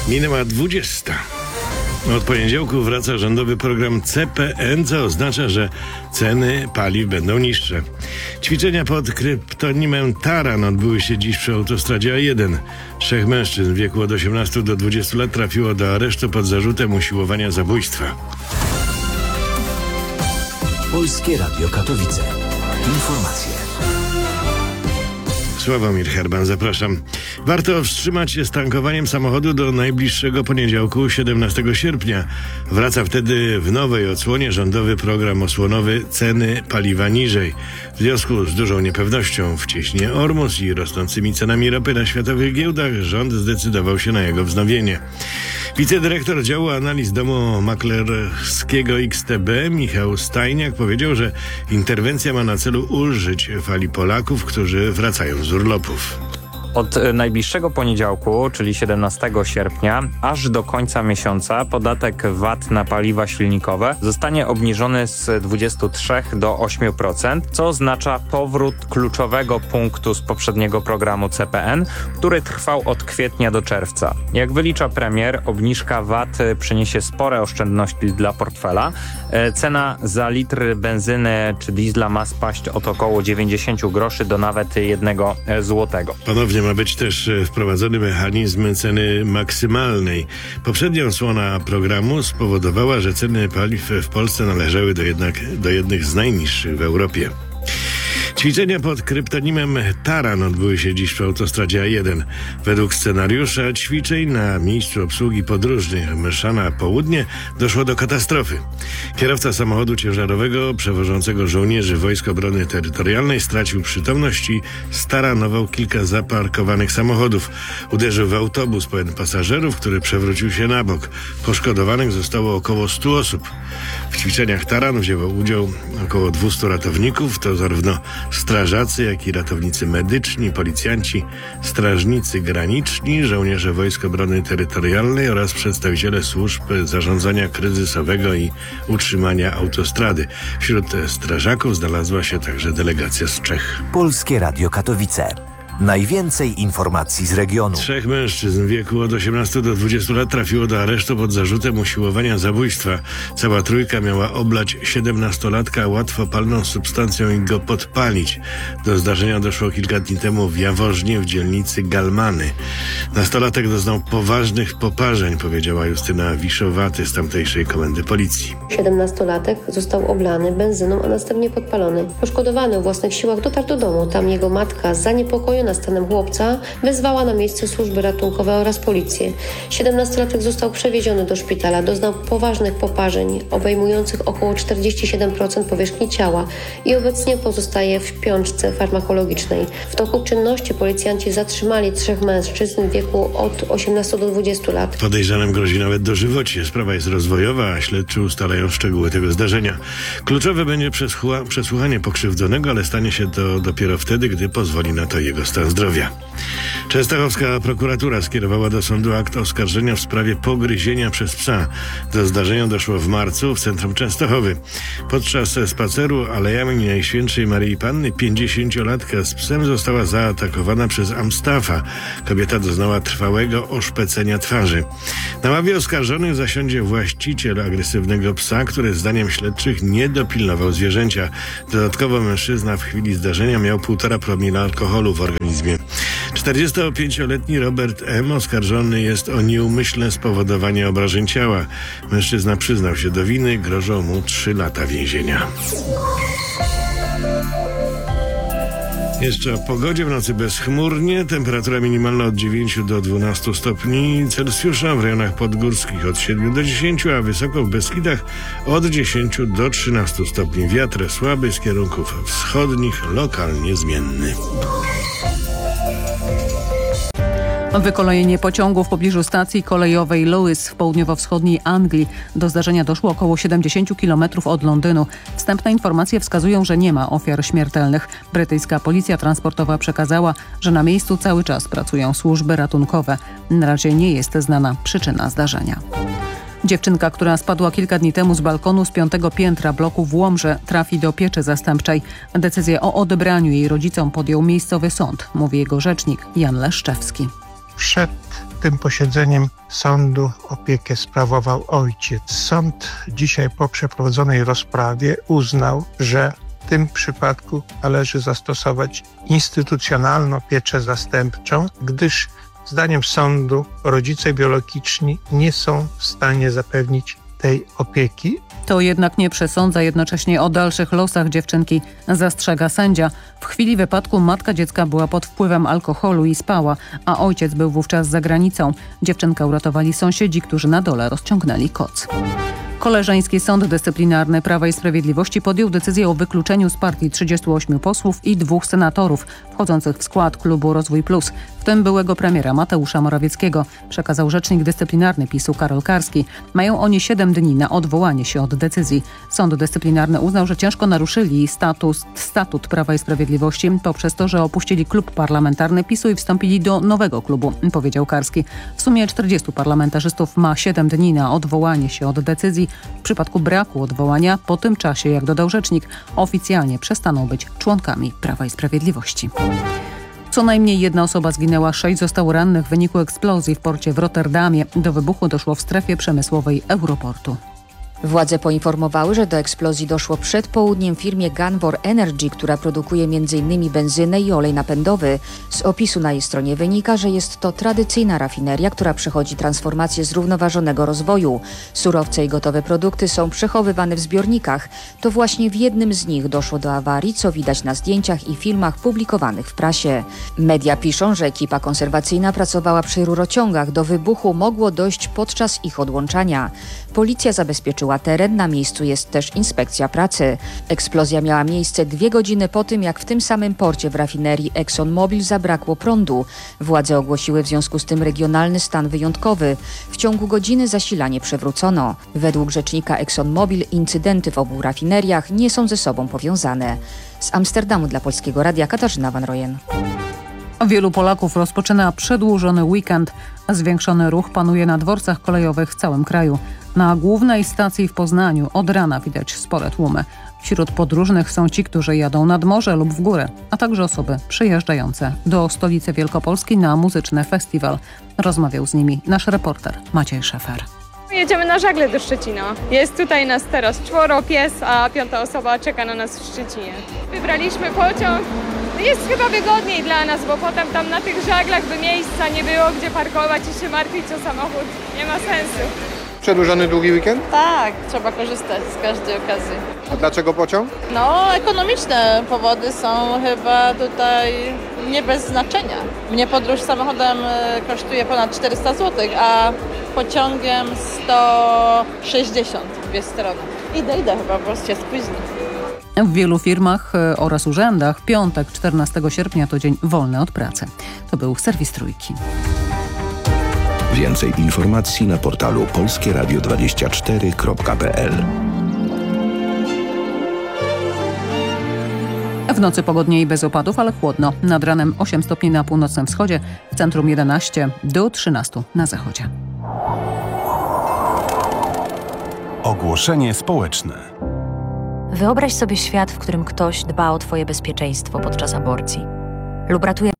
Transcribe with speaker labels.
Speaker 1: Minęła 20. Od poniedziałku wraca rządowy program CPN, co oznacza, że ceny paliw będą niższe. Ćwiczenia pod kryptonimem Taran odbyły się dziś przy autostradzie A1. 3 mężczyzn w wieku od 18 do 20 lat trafiło do aresztu pod zarzutem usiłowania zabójstwa.
Speaker 2: Polskie Radio Katowice. Informacje.
Speaker 1: Sławomir Herban, zapraszam. Warto wstrzymać się z tankowaniem samochodu do najbliższego poniedziałku, 17 sierpnia. Wraca wtedy w nowej odsłonie rządowy program osłonowy Ceny paliwa niżej. W związku z dużą niepewnością w cieśninie Ormus i rosnącymi cenami ropy na światowych giełdach rząd zdecydował się na jego wznowienie. Wicedyrektor działu analiz domu maklerskiego XTB Michał Stajniak powiedział, że interwencja ma na celu ulżyć fali Polaków, którzy wracają z urlopów.
Speaker 3: Od najbliższego poniedziałku, czyli 17 sierpnia, aż do końca miesiąca podatek VAT na paliwa silnikowe zostanie obniżony z 23 do 8%, co oznacza powrót kluczowego punktu z poprzedniego programu CPN, który trwał od kwietnia do czerwca. Jak wylicza premier, obniżka VAT przyniesie spore oszczędności dla portfela. Cena za litr benzyny czy diesla ma spaść od około 90 groszy do nawet 1 złotego.
Speaker 1: Ponownie ma być też wprowadzony mechanizm ceny maksymalnej. Poprzednia odsłona programu spowodowała, że ceny paliw w Polsce należały do jednych z najniższych w Europie. Ćwiczenia pod kryptonimem Taran odbyły się dziś przy autostradzie A1. Według scenariusza ćwiczeń na miejscu obsługi podróżnych Mszana Południe doszło do katastrofy. Kierowca samochodu ciężarowego przewożącego żołnierzy Wojsk Obrony Terytorialnej stracił przytomność i staranował kilka zaparkowanych samochodów. Uderzył w autobus pełen pasażerów, który przewrócił się na bok. Poszkodowanych zostało około 100 osób. W ćwiczeniach Taran wzięło udział około 200 ratowników, to zarówno strażacy, jak i ratownicy medyczni, policjanci, strażnicy graniczni, żołnierze Wojsk Obrony Terytorialnej oraz przedstawiciele służb zarządzania kryzysowego i utrzymania autostrady. Wśród strażaków znalazła się także delegacja z Czech.
Speaker 2: Polskie Radio Katowice. Najwięcej informacji z regionu.
Speaker 1: 3 mężczyzn w wieku od 18 do 20 lat trafiło do aresztu pod zarzutem usiłowania zabójstwa. Cała trójka miała oblać 17-latka łatwopalną substancją i go podpalić. Do zdarzenia doszło kilka dni temu w Jaworznie w dzielnicy Galmany. Nastolatek doznał poważnych poparzeń, powiedziała Justyna Wiszowaty z tamtejszej komendy policji.
Speaker 4: 17-latek został oblany benzyną, a następnie podpalony. Poszkodowany o własnych siłach dotarł do domu. Tam jego matka, zaniepokojona stanem chłopca, wezwała na miejsce służby ratunkowe oraz policję. 17-latek został przewieziony do szpitala. Doznał poważnych poparzeń obejmujących około 47% powierzchni ciała i obecnie pozostaje w śpiączce farmakologicznej. W toku czynności policjanci zatrzymali 3 mężczyzn w wieku od 18 do 20 lat.
Speaker 1: Podejrzanym grozi nawet dożywocie. Sprawa jest rozwojowa, a śledczy ustalają szczegóły tego zdarzenia. Kluczowe będzie przesłuchanie pokrzywdzonego, ale stanie się to dopiero wtedy, gdy pozwoli na to jego stan zdrowia. Częstochowska prokuratura skierowała do sądu akt oskarżenia w sprawie pogryzienia przez psa. Do zdarzenia doszło w marcu w centrum Częstochowy. Podczas spaceru alejami Najświętszej Maryi Panny 50-latka z psem została zaatakowana przez Amstafa. Kobieta doznała trwałego oszpecenia twarzy. Na ławie oskarżonych zasiądzie właściciel agresywnego psa, który zdaniem śledczych nie dopilnował zwierzęcia. Dodatkowo mężczyzna w chwili zdarzenia miał 1,5 promila alkoholu w organizmie. 45-letni Robert M. oskarżony jest o nieumyślne spowodowanie obrażeń ciała. Mężczyzna przyznał się do winy, grożą mu 3 lata więzienia. Jeszcze o pogodzie. W nocy bezchmurnie, temperatura minimalna od 9 do 12 stopni Celsjusza, w rejonach podgórskich od 7 do 10, a wysoko w Beskidach od 10 do 13 stopni. Wiatr słaby z kierunków wschodnich, lokalnie zmienny.
Speaker 5: Wykolejenie pociągu w pobliżu stacji kolejowej Lewis w południowo-wschodniej Anglii. Do zdarzenia doszło około 70 km od Londynu. Wstępne informacje wskazują, że nie ma ofiar śmiertelnych. Brytyjska policja transportowa przekazała, że na miejscu cały czas pracują służby ratunkowe. Na razie nie jest znana przyczyna zdarzenia. Dziewczynka, która spadła kilka dni temu z balkonu z 5. piętra bloku w Łomży, trafi do pieczy zastępczej. Decyzję o odebraniu jej rodzicom podjął miejscowy sąd, mówi jego rzecznik Jan Leszczewski.
Speaker 6: Przed tym posiedzeniem sądu opiekę sprawował ojciec. Sąd dzisiaj po przeprowadzonej rozprawie uznał, że w tym przypadku należy zastosować instytucjonalną pieczę zastępczą, gdyż zdaniem sądu rodzice biologiczni nie są w stanie zapewnić tej opieki.
Speaker 5: To jednak nie przesądza jednocześnie o dalszych losach dziewczynki, zastrzega sędzia. W chwili wypadku matka dziecka była pod wpływem alkoholu i spała, a ojciec był wówczas za granicą. Dziewczynkę uratowali sąsiedzi, którzy na dole rozciągnęli koc. Koleżeński Sąd Dyscyplinarny Prawa i Sprawiedliwości podjął decyzję o wykluczeniu z partii 38 posłów i 2 senatorów wchodzących w skład klubu Rozwój Plus, w tym byłego premiera Mateusza Morawieckiego, przekazał rzecznik dyscyplinarny PiS-u Karol Karski. Mają oni 7 dni na odwołanie się od decyzji. Sąd Dyscyplinarny uznał, że ciężko naruszyli statut Prawa i Sprawiedliwości poprzez to, że opuścili klub parlamentarny PiS-u i wstąpili do nowego klubu, powiedział Karski. W sumie 40 parlamentarzystów ma 7 dni na odwołanie się od decyzji. W przypadku braku odwołania, po tym czasie, jak dodał rzecznik, oficjalnie przestaną być członkami Prawa i Sprawiedliwości. Co najmniej 1 osoba zginęła, 6 zostało rannych w wyniku eksplozji w porcie w Rotterdamie. Do wybuchu doszło w strefie przemysłowej Europortu.
Speaker 7: Władze poinformowały, że do eksplozji doszło przed południem w firmie Gunvor Energy, która produkuje m.in. benzynę i olej napędowy. Z opisu na jej stronie wynika, że jest to tradycyjna rafineria, która przechodzi transformację zrównoważonego rozwoju. Surowce i gotowe produkty są przechowywane w zbiornikach. To właśnie w jednym z nich doszło do awarii, co widać na zdjęciach i filmach publikowanych w prasie. Media piszą, że ekipa konserwacyjna pracowała przy rurociągach. Do wybuchu mogło dojść podczas ich odłączania. Policja zabezpieczyła teren, na miejscu jest też inspekcja pracy. Eksplozja miała miejsce 2 godziny po tym, jak w tym samym porcie w rafinerii ExxonMobil zabrakło prądu. Władze ogłosiły w związku z tym regionalny stan wyjątkowy. W ciągu godziny zasilanie przywrócono. Według rzecznika ExxonMobil incydenty w obu rafineriach nie są ze sobą powiązane. Z Amsterdamu dla Polskiego Radia Katarzyna Van Royen.
Speaker 5: Wielu Polaków rozpoczyna przedłużony weekend. Zwiększony ruch panuje na dworcach kolejowych w całym kraju. Na głównej stacji w Poznaniu od rana widać spore tłumy. Wśród podróżnych są ci, którzy jadą nad morze lub w górę, a także osoby przyjeżdżające do stolicy Wielkopolski na muzyczny festiwal. Rozmawiał z nimi nasz reporter Maciej Szefer.
Speaker 8: Jedziemy na żagle do Szczecina. Jest tutaj nas teraz 4, pies, a 5. osoba czeka na nas w Szczecinie. Wybraliśmy pociąg. Jest chyba wygodniej dla nas, bo potem tam na tych żaglach by miejsca nie było, gdzie parkować i się martwić o samochód. Nie ma sensu.
Speaker 9: Przedłużony długi weekend?
Speaker 10: Tak, trzeba korzystać z każdej okazji.
Speaker 9: A dlaczego pociąg?
Speaker 10: No, ekonomiczne powody są chyba tutaj nie bez znaczenia. Mnie podróż samochodem kosztuje ponad 400 zł, a pociągiem 160 w 2 strony. Idę chyba, bo się spóźni.
Speaker 5: W wielu firmach oraz urzędach piątek 14 sierpnia to dzień wolny od pracy. To był serwis Trójki.
Speaker 11: Więcej informacji na portalu polskieradio24.pl.
Speaker 5: W nocy pogodniej bez opadów, ale chłodno. Nad ranem 8 stopni na północnym wschodzie, w centrum 11 do 13 na zachodzie.
Speaker 12: Ogłoszenie społeczne.
Speaker 13: Wyobraź sobie świat, w którym ktoś dba o twoje bezpieczeństwo podczas aborcji lub ratuje